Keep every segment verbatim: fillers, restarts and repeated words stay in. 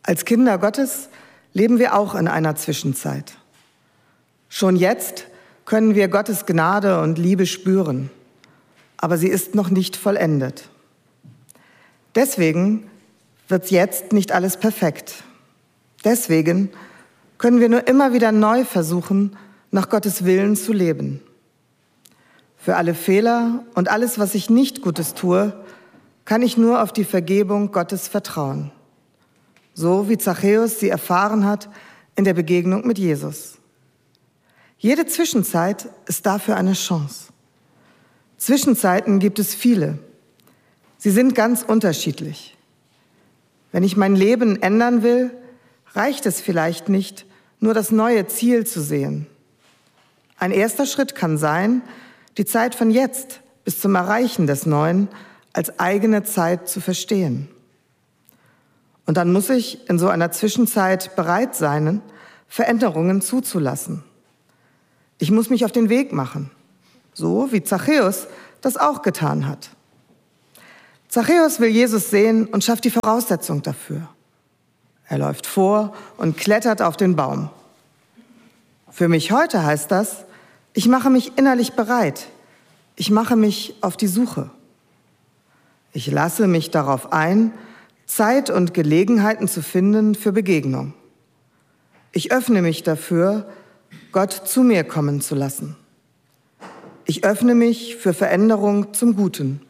Als Kinder Gottes leben wir auch in einer Zwischenzeit. Schon jetzt können wir Gottes Gnade und Liebe spüren, aber sie ist noch nicht vollendet. Deswegen wird jetzt nicht alles perfekt. Deswegen können wir nur immer wieder neu versuchen, nach Gottes Willen zu leben. Für alle Fehler und alles, was ich nicht Gutes tue, kann ich nur auf die Vergebung Gottes vertrauen. So wie Zachäus sie erfahren hat in der Begegnung mit Jesus. Jede Zwischenzeit ist dafür eine Chance. Zwischenzeiten gibt es viele. Sie sind ganz unterschiedlich. Wenn ich mein Leben ändern will, reicht es vielleicht nicht, nur das neue Ziel zu sehen. Ein erster Schritt kann sein, die Zeit von jetzt bis zum Erreichen des Neuen als eigene Zeit zu verstehen. Und dann muss ich in so einer Zwischenzeit bereit sein, Veränderungen zuzulassen. Ich muss mich auf den Weg machen, so wie Zachäus das auch getan hat. Zachäus will Jesus sehen und schafft die Voraussetzung dafür. Er läuft vor und klettert auf den Baum. Für mich heute heißt das, ich mache mich innerlich bereit. Ich mache mich auf die Suche. Ich lasse mich darauf ein, Zeit und Gelegenheiten zu finden für Begegnung. Ich öffne mich dafür, Gott zu mir kommen zu lassen. Ich öffne mich für Veränderung zum Guten.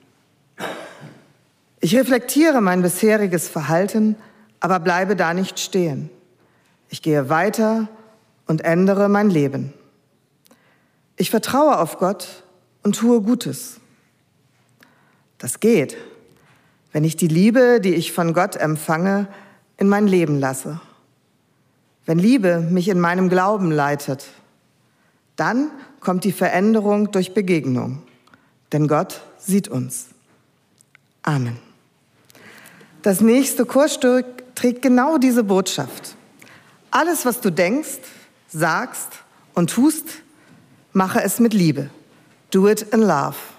Ich reflektiere mein bisheriges Verhalten, aber bleibe da nicht stehen. Ich gehe weiter und ändere mein Leben. Ich vertraue auf Gott und tue Gutes. Das geht, wenn ich die Liebe, die ich von Gott empfange, in mein Leben lasse. Wenn Liebe mich in meinem Glauben leitet, dann kommt die Veränderung durch Begegnung, denn Gott sieht uns. Amen. Das nächste Chorstück trägt genau diese Botschaft. Alles, was du denkst, sagst und tust, mache es mit Liebe. Do it in love.